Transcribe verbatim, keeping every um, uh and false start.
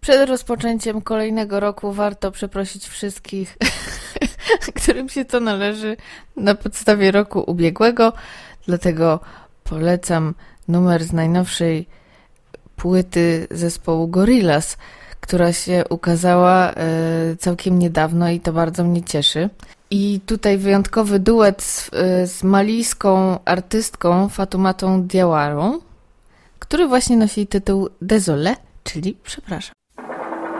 Przed rozpoczęciem kolejnego roku warto przeprosić wszystkich, którym się to należy na podstawie roku ubiegłego. Dlatego polecam numer z najnowszej płyty zespołu Gorillaz, która się ukazała e, całkiem niedawno i to bardzo mnie cieszy. I tutaj wyjątkowy duet z, e, z malijską artystką Fatoumata Diawarą, który właśnie nosi tytuł Désolé, czyli przepraszam.